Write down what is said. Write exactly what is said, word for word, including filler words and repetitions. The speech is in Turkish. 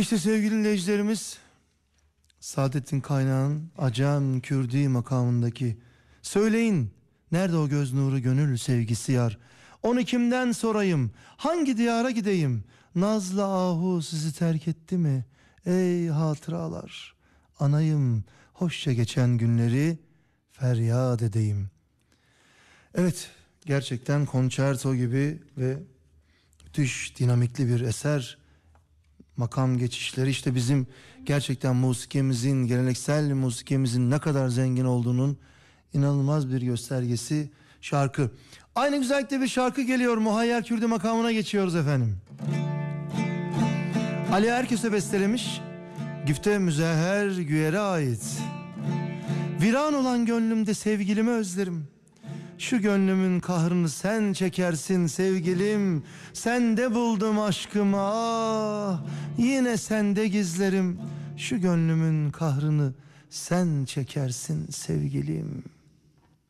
İşte sevgili dinleyicilerimiz, Saadettin Kaynağ'ın Acem Kürdi makamındaki "Söyleyin nerede o göz nuru gönül sevgisi yar, onu kimden sorayım, hangi diyara gideyim, nazlı ahu sizi terk etti mi, ey hatıralar, anayım hoşça geçen günleri feryat edeyim." Evet, gerçekten konçerto gibi ve müthiş dinamikli bir eser. Makam geçişleri işte bizim gerçekten musikimizin, geleneksel musikimizin ne kadar zengin olduğunun inanılmaz bir göstergesi şarkı. Aynı güzellikte bir şarkı geliyor. Muhayyer Kürdi makamına geçiyoruz efendim. Ali Erköse bestelemiş. Güfte Müzehher Güyer'e ait. Viran olan gönlümde sevgilimi özlerim. Şu gönlümün kahrını sen çekersin sevgilim. Sende buldum aşkımı, ah yine sende gizlerim. Şu gönlümün kahrını sen çekersin sevgilim.